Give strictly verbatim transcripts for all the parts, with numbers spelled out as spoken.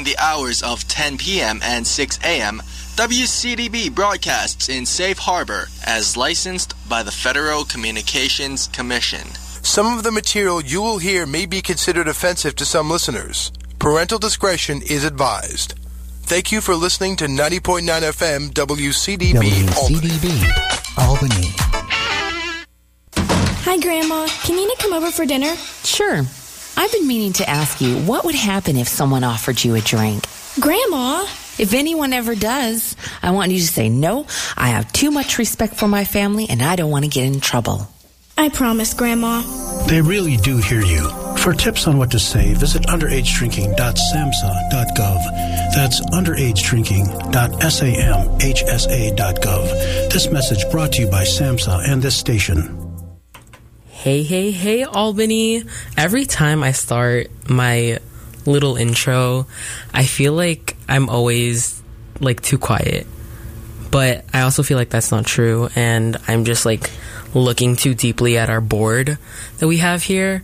the hours of ten p.m. and six a.m., W C D B broadcasts in Safe Harbor as licensed by the Federal Communications Commission. Some of the material you will hear may be considered offensive to some listeners. Parental discretion is advised. Thank you for listening to ninety point nine F M W C D B W C D B Albany. Albany. Hi, Grandma. Can Nina come over for dinner? Sure. I've been meaning to ask you, what would happen if someone offered you a drink? Grandma! If anyone ever does, I want you to say, no, I have too much respect for my family and I don't want to get in trouble. I promise, Grandma. They really do hear you. For tips on what to say, visit underage drinking dot samhsa dot gov. That's underage drinking dot samhsa dot gov. This message brought to you by SAMHSA and this station. Hey, hey, hey, Albany. Every time I start my little intro, I feel like I'm always, like, too quiet. But I also feel like that's not true, and I'm just, like, looking too deeply at our board that we have here.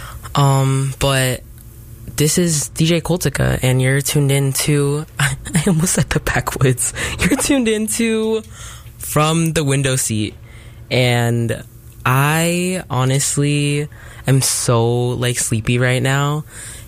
Um, but this is D J Coltica, and you're tuned in to... I almost said the backwoods. You're tuned in to From the Window Seat, and I honestly am so, like, sleepy right now,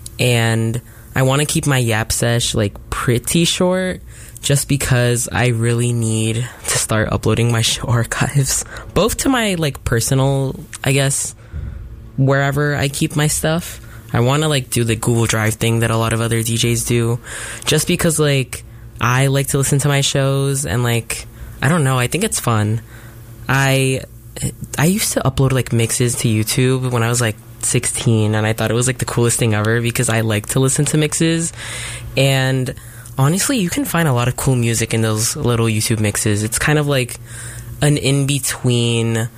and I want to keep my yap sesh, like, pretty short, just because I really need to start uploading my show archives, both to my, like, personal, I guess, wherever I keep my stuff. I want to, like, do the Google Drive thing that a lot of other D Js do, just because, like, I like to listen to my shows, and, like, I don't know, I think it's fun. I... I used to upload, like, mixes to YouTube when I was, like, sixteen, and I thought it was, like, the coolest thing ever because I like to listen to mixes. And honestly, you can find a lot of cool music in those little YouTube mixes. It's kind of like an in-between,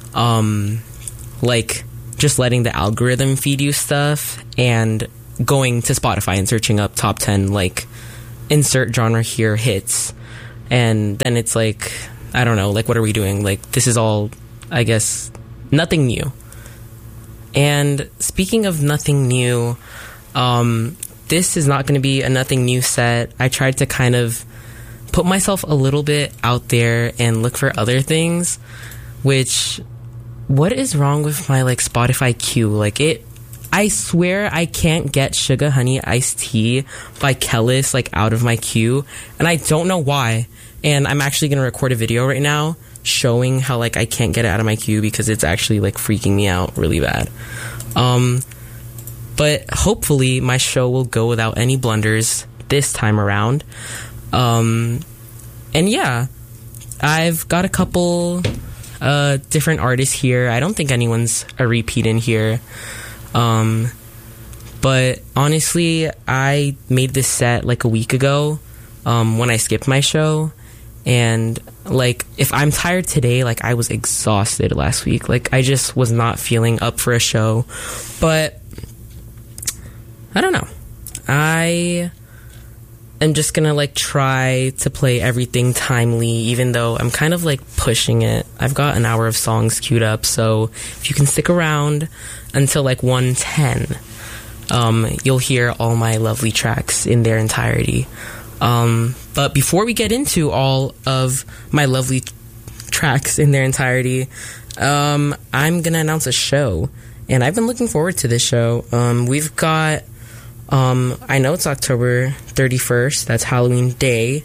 um, like, just letting the algorithm feed you stuff and going to Spotify and searching up top ten, like, insert genre here hits. And then it's like, I don't know, like, what are we doing? Like, this is all, I guess, nothing new. And speaking of nothing new, um, this is not going to be a nothing new set. I tried to kind of put myself a little bit out there and look for other things, which, what is wrong with my, like, Spotify queue? Like, it, I swear I can't get Sugar Honey Iced Tea by Kellis, like, out of my queue, and I don't know why. And I'm actually going to record a video right now showing how, like, I can't get it out of my queue because it's actually, like, freaking me out really bad. Um, but hopefully my show will go without any blunders this time around. Um, and yeah, I've got a couple uh, different artists here. I don't think anyone's a repeat in here. Um, but honestly, I made this set, like, a week ago um, when I skipped my show. And, like, if I'm tired today, like, I was exhausted last week. Like, I just was not feeling up for a show. But I don't know. I am just gonna, like, try to play everything timely, even though I'm kind of, like, pushing it. I've got an hour of songs queued up, so if you can stick around until, like, one ten, um, you'll hear all my lovely tracks in their entirety. Um, but before we get into all of my lovely t- tracks in their entirety, um, I'm gonna announce a show, and I've been looking forward to this show. Um, we've got, um, I know it's October thirty-first, that's Halloween Day.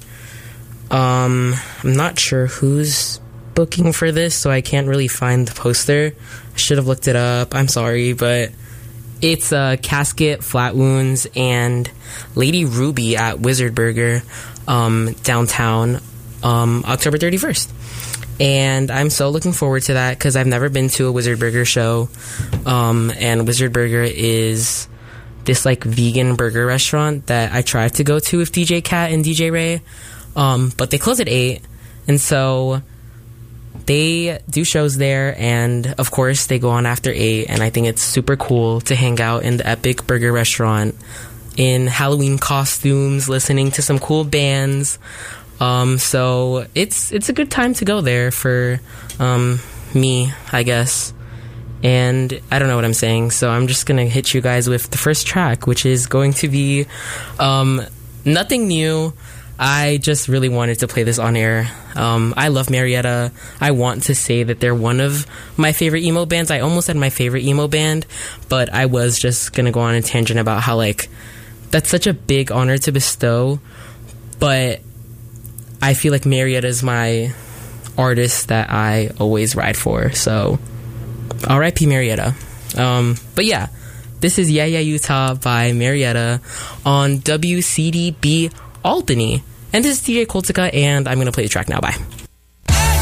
Um, I'm not sure who's booking for this, so I can't really find the poster. I should have looked it up, I'm sorry, but it's uh, Casket, Flat Wounds, and Lady Ruby at Wizard Burger um, downtown um, October thirty-first. And I'm so looking forward to that because I've never been to a Wizard Burger show. Um, and Wizard Burger is this, like, vegan burger restaurant that I tried to go to with D J Kat and D J Ray. Um, but they close at eight. And so they do shows there, and of course they go on after eight, and I think it's super cool to hang out in the Epic Burger restaurant in Halloween costumes, listening to some cool bands. Um, so it's it's a good time to go there for um, me, I guess. And I don't know what I'm saying, so I'm just gonna hit you guys with the first track, which is going to be um, nothing new. I just really wanted to play this on air. Um, I love Marietta. I want to say that they're one of my favorite emo bands. I almost said my favorite emo band, but I was just going to go on a tangent about how, like, that's such a big honor to bestow. But I feel like Marietta is my artist that I always ride for. So, R I P Marietta. Um, but yeah, this is Yeah Yeah Utah by Marietta on W C D B Albany. And this is D J Coltica, and I'm going to play the track now. Bye.